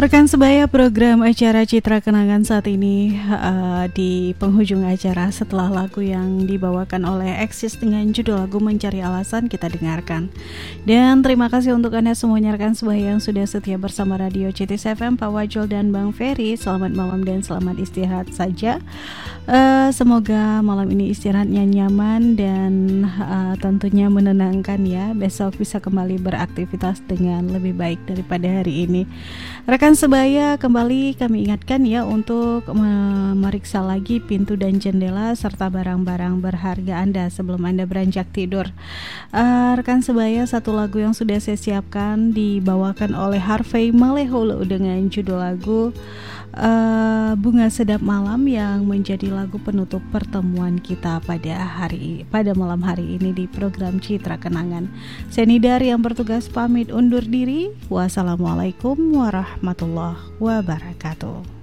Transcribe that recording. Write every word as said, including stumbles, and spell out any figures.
Rekan sebaya, program acara Citra Kenangan saat ini uh, di penghujung acara. Setelah lagu yang dibawakan oleh Eksis dengan judul lagu Mencari Alasan, kita dengarkan. Dan terima kasih untuk Anda semuanya rekan sebaya yang sudah setia bersama Radio C T S F M, Pak Wajol dan Bang Ferry. Selamat malam dan selamat istirahat saja. uh, Semoga malam ini istirahatnya nyaman dan uh, tentunya menenangkan ya. Besok bisa kembali beraktivitas dengan lebih baik daripada hari ini. Rekan sebaya, kembali kami ingatkan ya untuk memeriksa lagi pintu dan jendela serta barang-barang berharga Anda sebelum Anda beranjak tidur. uh, Rekan sebaya, satu lagu yang sudah saya siapkan dibawakan oleh Harvey Maleholo dengan judul lagu uh, Bunga Sedap Malam, yang menjadi lagu penutup pertemuan kita pada hari pada malam hari ini di program Citra Kenangan. Saya Nidar yang bertugas pamit undur diri. Wassalamualaikum warahmatullahi wabarakatuh.